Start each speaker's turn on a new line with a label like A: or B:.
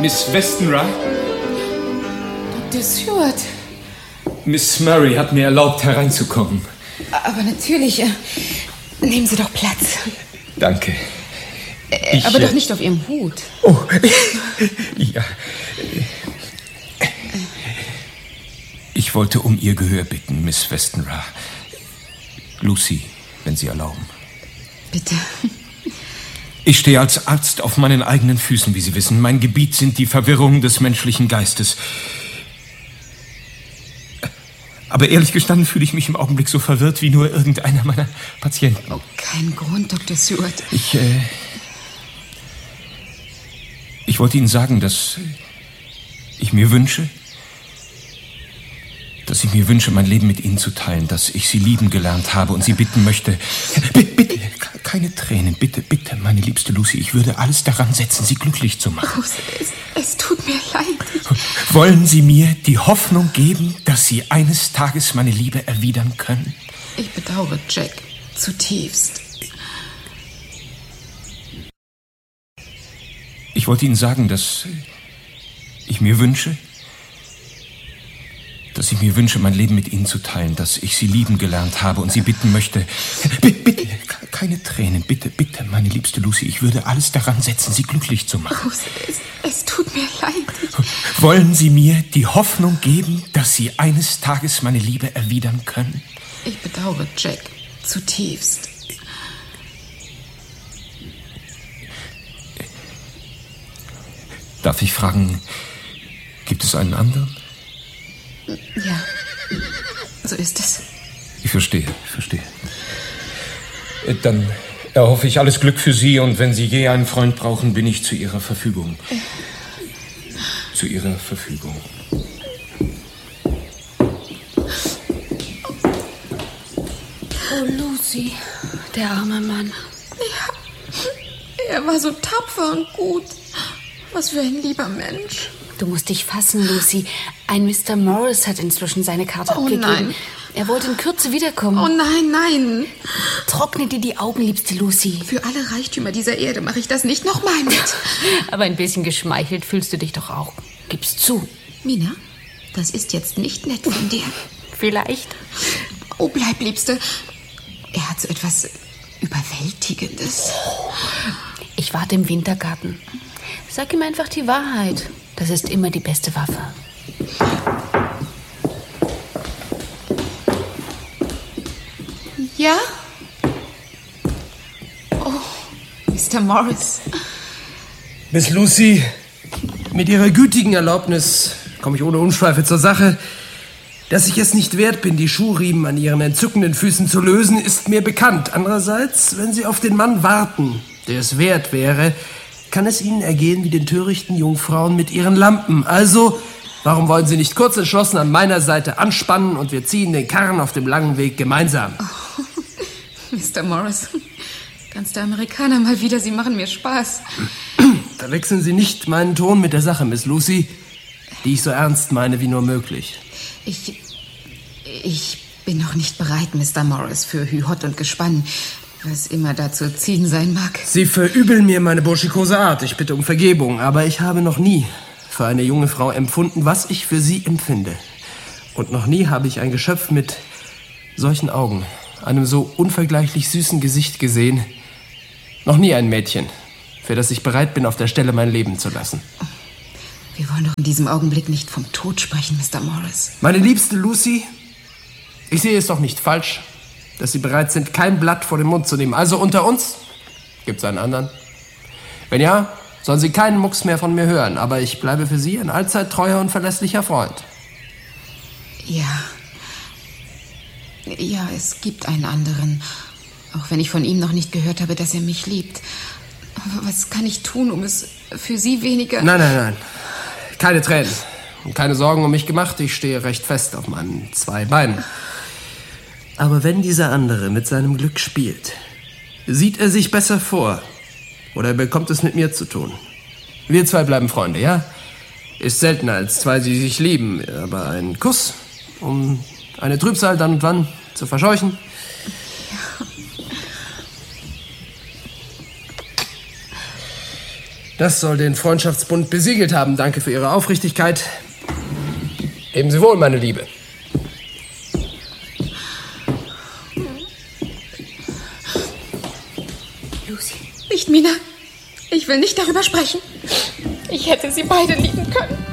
A: Miss Westenra?
B: Dr. Stewart.
A: Miss Murray hat mir erlaubt, hereinzukommen.
B: Aber natürlich. Nehmen Sie doch Platz.
A: Danke.
B: Aber doch nicht auf Ihrem Hut.
A: Oh, ja. Ich wollte um Ihr Gehör bitten, Miss Westenra. Lucy, wenn Sie erlauben.
B: Bitte.
A: Ich stehe als Arzt auf meinen eigenen Füßen, wie Sie wissen. Mein Gebiet sind die Verwirrungen des menschlichen Geistes. Aber ehrlich gestanden fühle ich mich im Augenblick so verwirrt wie nur irgendeiner meiner Patienten.
B: Oh, kein Grund, Dr. Stewart.
A: Ich wollte Ihnen sagen, dass ich mir wünsche, mein Leben mit Ihnen zu teilen, dass ich Sie lieben gelernt habe und Sie bitten möchte. Bitte, keine Tränen, bitte, meine liebste Lucy, ich würde alles daran setzen, Sie glücklich zu machen.
B: Oh, es tut mir leid.
A: Wollen Sie mir die Hoffnung geben, dass Sie eines Tages meine Liebe erwidern können?
B: Ich bedauere Jack zutiefst.
A: Ich wollte Ihnen sagen, dass ich mir wünsche, mein Leben mit Ihnen zu teilen, dass ich Sie lieben gelernt habe und Sie bitten möchte. Bitte, keine Tränen, bitte, meine liebste Lucy, ich würde alles daran setzen, Sie glücklich zu machen.
B: Oh, es tut mir leid.
A: Wollen Sie mir die Hoffnung geben, dass Sie eines Tages meine Liebe erwidern können?
B: Ich bedauere Jack zutiefst.
A: Darf ich fragen, gibt es einen anderen?
B: Ja, so ist es.
A: Ich verstehe. Dann erhoffe ich alles Glück für Sie und wenn Sie je einen Freund brauchen, bin ich zu Ihrer Verfügung. Zu Ihrer Verfügung.
B: Oh, Lucy, der arme Mann. Ja, er war so tapfer und gut. Was für ein lieber Mensch.
C: Du musst dich fassen, Lucy. Ein Mr. Morris hat inzwischen seine Karte abgegeben.
B: Nein.
C: Er wollte in Kürze wiederkommen.
B: Oh nein.
C: Trockne dir die Augen, liebste Lucy.
B: Für alle Reichtümer dieser Erde mache ich das nicht nochmal mit.
C: Aber ein bisschen geschmeichelt fühlst du dich doch auch. Gib's zu.
B: Mina, das ist jetzt nicht nett von dir.
C: Vielleicht.
B: Oh, bleib, Liebste. Er hat so etwas Überwältigendes.
C: Ich warte im Wintergarten. Sag ihm einfach die Wahrheit. Das ist immer die beste Waffe.
B: Ja? Oh, Mr. Morris.
D: Miss Lucy, mit Ihrer gütigen Erlaubnis komme ich ohne Umschweife zur Sache. Dass ich es nicht wert bin, die Schuhriemen an Ihren entzückenden Füßen zu lösen, ist mir bekannt. Andererseits, wenn Sie auf den Mann warten, der es wert wäre, kann es Ihnen ergehen wie den törichten Jungfrauen mit ihren Lampen. Also, warum wollen Sie nicht kurz entschlossen an meiner Seite anspannen und wir ziehen den Karren auf dem langen Weg gemeinsam?
B: Oh, Mr. Morris, ganz der Amerikaner mal wieder, Sie machen mir Spaß.
D: Verwechseln Sie nicht meinen Ton mit der Sache, Miss Lucy, die ich so ernst meine wie nur möglich.
B: Ich bin noch nicht bereit, Mr. Morris, für Hü-Hott und Gespann, was immer da zu ziehen sein mag.
D: Sie verübeln mir meine burschikose Art. Ich bitte um Vergebung. Aber ich habe noch nie für eine junge Frau empfunden, was ich für sie empfinde. Und noch nie habe ich ein Geschöpf mit solchen Augen, einem so unvergleichlich süßen Gesicht gesehen. Noch nie ein Mädchen, für das ich bereit bin, auf der Stelle mein Leben zu lassen.
B: Wir wollen doch in diesem Augenblick nicht vom Tod sprechen, Mr. Morris.
D: Meine liebste Lucy, ich sehe es doch nicht falsch, dass Sie bereit sind, kein Blatt vor den Mund zu nehmen. Also unter uns gibt's einen anderen. Wenn ja, sollen Sie keinen Mucks mehr von mir hören. Aber ich bleibe für Sie ein allzeit treuer und verlässlicher Freund.
B: Ja, es gibt einen anderen. Auch wenn ich von ihm noch nicht gehört habe, dass er mich liebt. Aber was kann ich tun, um es für Sie weniger...
D: Nein. Keine Tränen. Und keine Sorgen um mich gemacht. Ich stehe recht fest auf meinen 2 Beinen. Aber wenn dieser andere mit seinem Glück spielt, sieht er sich besser vor. Oder er bekommt es mit mir zu tun. Wir 2 bleiben Freunde, ja? Ist seltener als 2, die sich lieben. Aber ein Kuss, um eine Trübsal dann und wann zu verscheuchen. Das soll den Freundschaftsbund besiegelt haben. Danke für Ihre Aufrichtigkeit. Leben Sie wohl, meine Liebe.
B: Nicht, Mina. Ich will nicht darüber sprechen. Ich hätte sie beide lieben können.